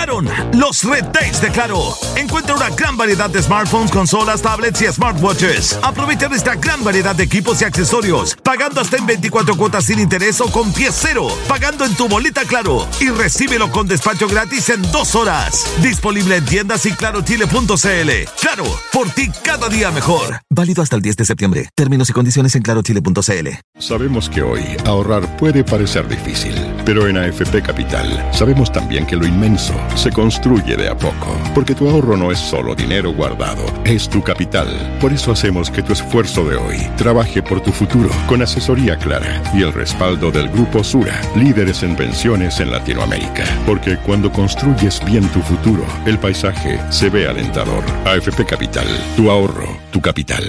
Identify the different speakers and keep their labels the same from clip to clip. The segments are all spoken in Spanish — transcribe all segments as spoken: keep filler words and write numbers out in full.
Speaker 1: Llegaron los Red Days de Claro. Encuentra una gran variedad de smartphones, consolas, tablets y smartwatches. Aprovecha nuestra gran variedad de equipos y accesorios, pagando hasta en veinticuatro cuotas sin interés o con pie cero, pagando en tu boleta Claro y recíbelo con despacho gratis en dos horas. Disponible en tiendas y claro chile punto c l. Claro, por ti cada día mejor. Válido hasta el diez de septiembre. Términos y condiciones en claro chile punto c l.
Speaker 2: Sabemos que hoy ahorrar puede parecer difícil, pero en A F P Capital sabemos también que lo inmenso se construye de a poco, porque tu ahorro no es solo dinero guardado, es tu capital. Por eso hacemos que tu esfuerzo de hoy trabaje por tu futuro, con asesoría clara y el respaldo del Grupo Sura, líderes en pensiones en Latinoamérica. Porque cuando construyes bien tu futuro, el paisaje se ve alentador. A F P Capital, tu ahorro, tu capital.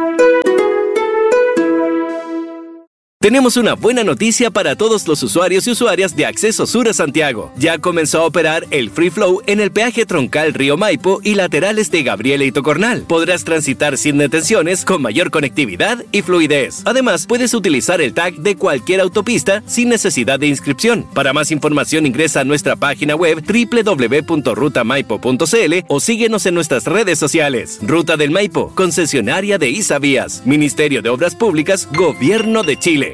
Speaker 3: Tenemos una buena noticia para todos los usuarios y usuarias de Acceso Sur a Santiago. Ya comenzó a operar el Free Flow en el peaje troncal Río Maipo y laterales de Gabriela y Tocornal. Podrás transitar sin detenciones, con mayor conectividad y fluidez. Además, puedes utilizar el tag de cualquier autopista sin necesidad de inscripción. Para más información ingresa a nuestra página web doble u doble u doble u punto ruta maipo punto c l o síguenos en nuestras redes sociales. Ruta del Maipo, concesionaria de Isavías, Ministerio de Obras Públicas, Gobierno de Chile.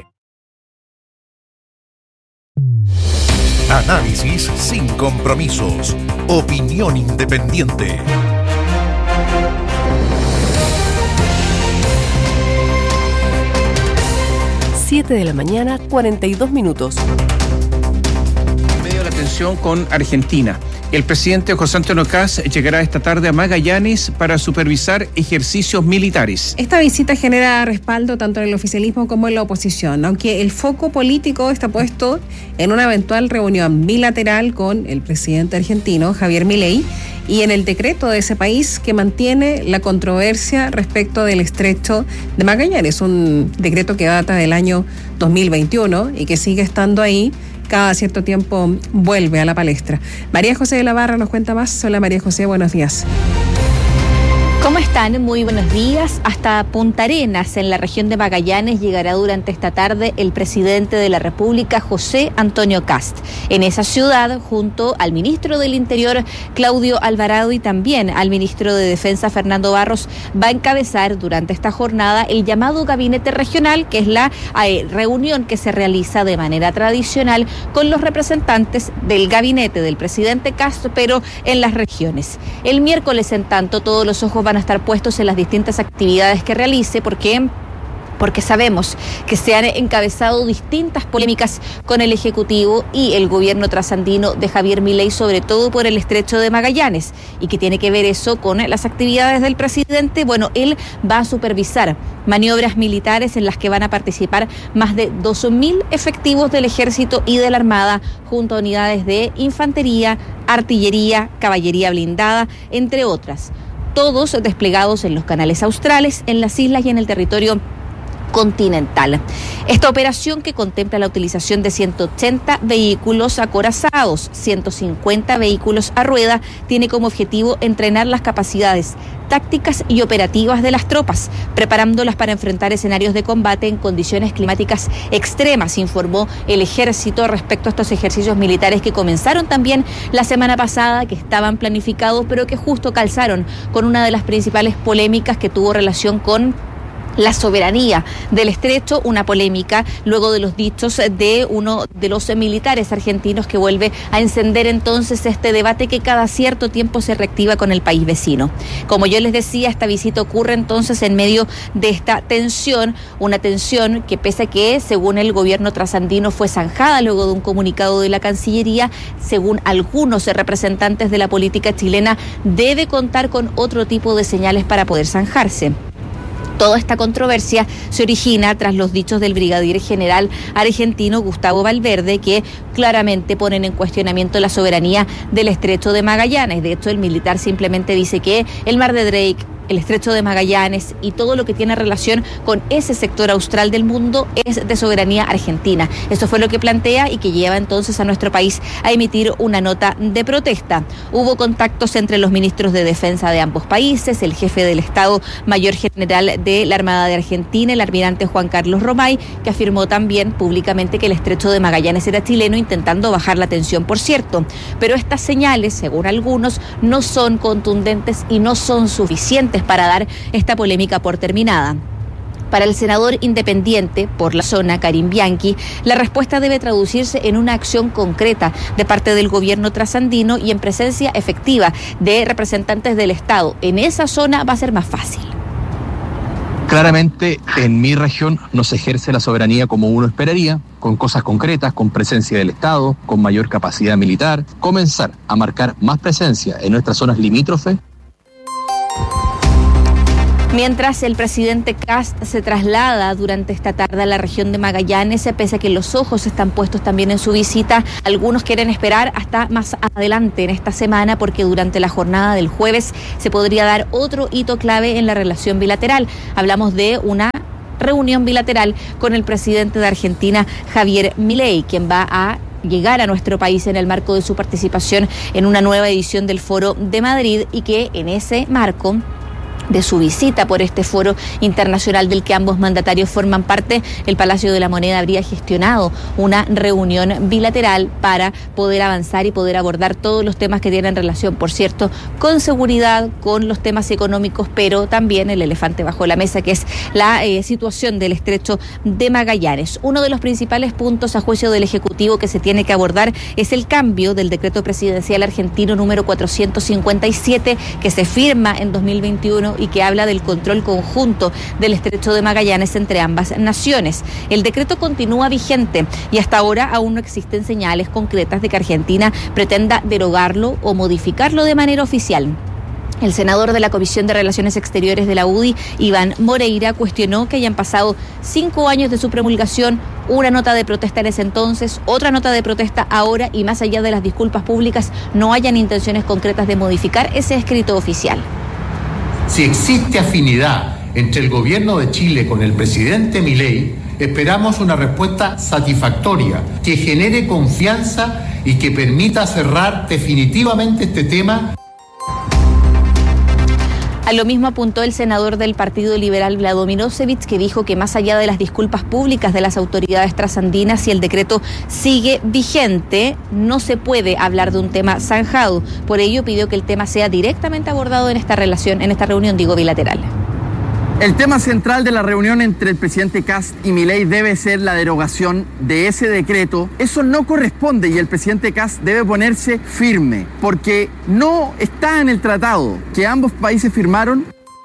Speaker 4: Análisis sin compromisos. Opinión independiente.
Speaker 5: siete de la mañana, cuarenta y dos minutos.
Speaker 6: En medio de la tensión con Argentina, el presidente José Antonio Kast llegará esta tarde a Magallanes para supervisar ejercicios militares.
Speaker 7: Esta visita genera respaldo tanto en el oficialismo como en la oposición, aunque el foco político está puesto en una eventual reunión bilateral con el presidente argentino, Javier Milei, y en el decreto de ese país que mantiene la controversia respecto del estrecho de Magallanes, un decreto que data del año dos mil veintiuno y que sigue estando ahí. Cada cierto tiempo vuelve a la palestra. María José de la Barra nos cuenta más. Hola María José, buenos días.
Speaker 8: ¿Cómo están? Muy buenos días. Hasta Punta Arenas, en la región de Magallanes, llegará durante esta tarde el presidente de la República, José Antonio Kast. En esa ciudad, junto al ministro del Interior, Claudio Alvarado, y también al ministro de Defensa, Fernando Barros, va a encabezar durante esta jornada el llamado Gabinete Regional, que es la eh, reunión que se realiza de manera tradicional con los representantes del gabinete del presidente Kast, pero en las regiones. El miércoles, en tanto, todos los ojos van a estar puestos en las distintas actividades que realice, porque porque sabemos que se han encabezado distintas polémicas con el Ejecutivo y el gobierno trasandino de Javier Milei, sobre todo por el estrecho de Magallanes, y que tiene que ver eso con las actividades del presidente. Bueno, él va a supervisar maniobras militares en las que van a participar más de dos mil efectivos del Ejército y de la Armada, junto a unidades de infantería, artillería, caballería blindada, entre otras. Todos desplegados en los canales australes, en las islas y en el territorio continental. Esta operación, que contempla la utilización de ciento ochenta vehículos acorazados, ciento cincuenta vehículos a rueda, tiene como objetivo entrenar las capacidades tácticas y operativas de las tropas, preparándolas para enfrentar escenarios de combate en condiciones climáticas extremas, informó el Ejército respecto a estos ejercicios militares que comenzaron también la semana pasada, que estaban planificados, pero que justo calzaron con una de las principales polémicas que tuvo relación con la soberanía del estrecho, una polémica luego de los dichos de uno de los militares argentinos, que vuelve a encender entonces este debate que cada cierto tiempo se reactiva con el país vecino. Como yo les decía, esta visita ocurre entonces en medio de esta tensión, una tensión que, pese a que según el gobierno trasandino fue zanjada luego de un comunicado de la Cancillería, según algunos representantes de la política chilena, debe contar con otro tipo de señales para poder zanjarse. Toda esta controversia se origina tras los dichos del brigadier general argentino Gustavo Valverde, que claramente ponen en cuestionamiento la soberanía del estrecho de Magallanes. De hecho, el militar simplemente dice que el mar de Drake el estrecho de Magallanes y todo lo que tiene relación con ese sector austral del mundo es de soberanía argentina. Eso fue lo que plantea y que lleva entonces a nuestro país a emitir una nota de protesta. Hubo contactos entre los ministros de defensa de ambos países, el jefe del Estado Mayor General de la Armada de Argentina, el almirante Juan Carlos Romay, que afirmó también públicamente que el estrecho de Magallanes era chileno, intentando bajar la tensión, por cierto. Pero estas señales, según algunos, no son contundentes y no son suficientes para dar esta polémica por terminada. Para el senador independiente por la zona, Karim Bianchi, la respuesta debe traducirse en una acción concreta de parte del gobierno trasandino y en presencia efectiva de representantes del Estado. En esa zona va a ser más fácil.
Speaker 9: Claramente, en mi región no se ejerce la soberanía como uno esperaría, con cosas concretas, con presencia del Estado, con mayor capacidad militar, comenzar a marcar más presencia en nuestras zonas limítrofes.
Speaker 8: Mientras el presidente Kast se traslada durante esta tarde a la región de Magallanes, pese a que los ojos están puestos también en su visita, algunos quieren esperar hasta más adelante en esta semana porque durante la jornada del jueves se podría dar otro hito clave en la relación bilateral. Hablamos de una reunión bilateral con el presidente de Argentina, Javier Milei, quien va a llegar a nuestro país en el marco de su participación en una nueva edición del Foro de Madrid y que en ese marco de su visita por este foro internacional del que ambos mandatarios forman parte, el Palacio de la Moneda habría gestionado una reunión bilateral para poder avanzar y poder abordar todos los temas que tienen relación, por cierto, con seguridad, con los temas económicos, pero también el elefante bajo la mesa, que es la eh, situación del estrecho de Magallanes. Uno de los principales puntos a juicio del Ejecutivo que se tiene que abordar es el cambio del decreto presidencial argentino número cuatrocientos cincuenta y siete que se firma en dos mil veintiuno y que habla del control conjunto del estrecho de Magallanes entre ambas naciones. El decreto continúa vigente y hasta ahora aún no existen señales concretas de que Argentina pretenda derogarlo o modificarlo de manera oficial. El senador de la Comisión de Relaciones Exteriores de la U D I, Iván Moreira, cuestionó que hayan pasado cinco años de su promulgación, una nota de protesta en ese entonces, otra nota de protesta ahora y más allá de las disculpas públicas no hayan intenciones concretas de modificar ese escrito oficial.
Speaker 10: Si existe afinidad entre el gobierno de Chile con el presidente Milei, esperamos una respuesta satisfactoria que genere confianza y que permita cerrar definitivamente este tema.
Speaker 8: A lo mismo apuntó el senador del Partido Liberal Vlado Milosevic, que dijo que más allá de las disculpas públicas de las autoridades trasandinas, si el decreto sigue vigente, no se puede hablar de un tema zanjado. Por ello pidió que el tema sea directamente abordado en esta relación, en esta reunión, digo, bilateral.
Speaker 11: El tema central de la reunión entre el presidente Kast y Milei debe ser la derogación de ese decreto. Eso no corresponde y el presidente Kast debe ponerse firme, porque no está en el tratado que ambos países firmaron.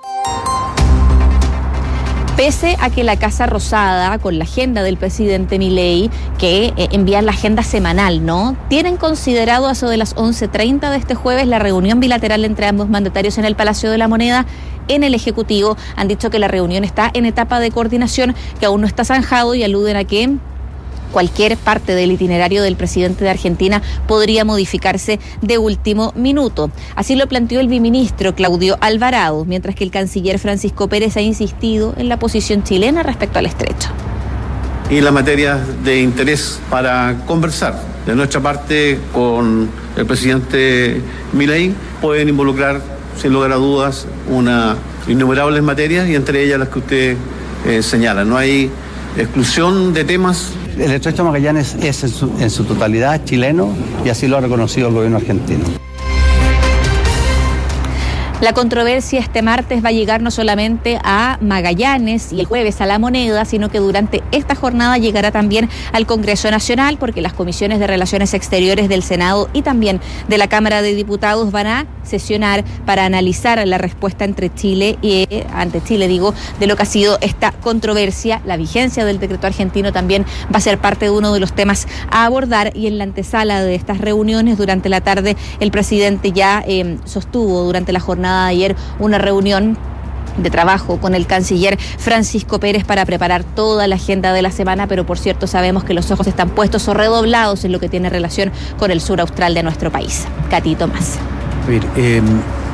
Speaker 8: Pese a que la Casa Rosada, con la agenda del presidente Milei, que eh, envía la agenda semanal, ¿no? Tienen considerado a eso de las once treinta de este jueves la reunión bilateral entre ambos mandatarios en el Palacio de la Moneda. En el Ejecutivo han dicho que la reunión está en etapa de coordinación, que aún no está zanjado y aluden a que cualquier parte del itinerario del presidente de Argentina podría modificarse de último minuto. Así lo planteó el viceministro Claudio Alvarado, mientras que el canciller Francisco Pérez ha insistido en la posición chilena respecto al estrecho.
Speaker 12: Y la materia de interés para conversar. De nuestra parte, con el presidente Milei, pueden involucrar, sin lugar a dudas, una innumerables materias y entre ellas las que usted eh, señala. No hay exclusión de temas.
Speaker 13: El estrecho Magallanes es en su, en su totalidad chileno y así lo ha reconocido el gobierno argentino.
Speaker 8: La controversia este martes va a llegar no solamente a Magallanes y el jueves a La Moneda, sino que durante esta jornada llegará también al Congreso Nacional, porque las comisiones de Relaciones Exteriores del Senado y también de la Cámara de Diputados van a sesionar para analizar la respuesta entre Chile y eh, ante Chile, digo, de lo que ha sido esta controversia. La vigencia del decreto argentino también va a ser parte de uno de los temas a abordar, y en la antesala de estas reuniones durante la tarde el presidente ya eh, sostuvo durante la jornada de ayer una reunión de trabajo con el canciller Francisco Pérez para preparar toda la agenda de la semana, pero por cierto sabemos que los ojos están puestos o redoblados en lo que tiene relación con el sur austral de nuestro país. Cati Tomás.
Speaker 14: A ver, eh,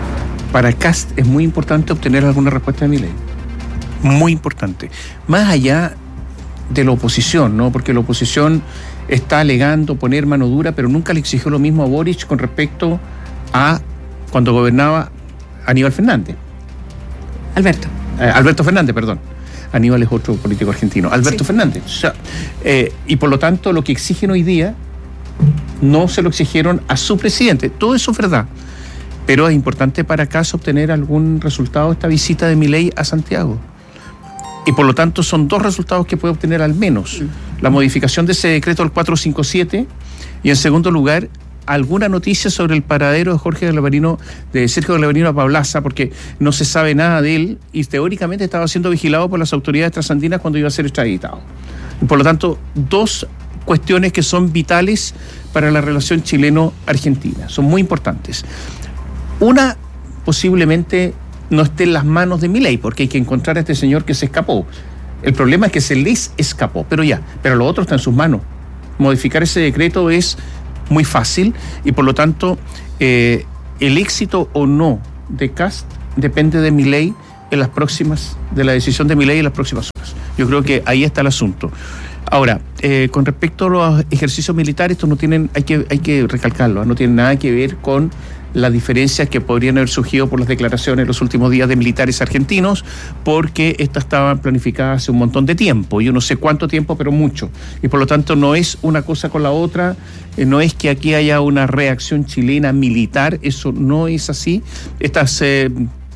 Speaker 6: para Kast es muy importante obtener alguna respuesta de Milei. Muy importante. Más allá de la oposición, ¿no? Porque la oposición está alegando poner mano dura, pero nunca le exigió lo mismo a Boric con respecto a cuando gobernaba Aníbal Fernández.
Speaker 7: Alberto.
Speaker 6: Eh, Alberto Fernández, perdón. Aníbal es otro político argentino. Alberto sí. Fernández. O sea, eh, y por lo tanto, lo que exigen hoy día no se lo exigieron a su presidente. Todo eso es verdad. Pero es importante para Kast obtener algún resultado de esta visita de Milei a Santiago. Y por lo tanto son dos resultados que puede obtener al menos. La modificación de ese decreto del cuatrocientos cincuenta y siete y en segundo lugar, alguna noticia sobre el paradero de Jorge Glavarino, de Sergio Glavarino Pablaza, porque no se sabe nada de él y teóricamente estaba siendo vigilado por las autoridades trasandinas cuando iba a ser extraditado. Y por lo tanto, dos cuestiones que son vitales para la relación chileno-argentina, son muy importantes. Una, posiblemente no esté en las manos de Milei, porque hay que encontrar a este señor que se escapó. El problema es que se les escapó, pero ya, pero lo otro está en sus manos. Modificar ese decreto es muy fácil y por lo tanto eh, el éxito o no de Kast depende de Milei en las próximas, de la decisión de Milei en las próximas horas. Yo creo que ahí está el asunto. Ahora, eh, con respecto a los ejercicios militares, estos no tienen, hay que, hay que recalcarlo, no tienen nada que ver con las diferencias que podrían haber surgido por las declaraciones en los últimos días de militares argentinos, porque estas estaban planificadas hace un montón de tiempo, yo no sé cuánto tiempo, pero mucho, y por lo tanto no es una cosa con la otra, eh, no es que aquí haya una reacción chilena militar, eso no es así. Estas eh,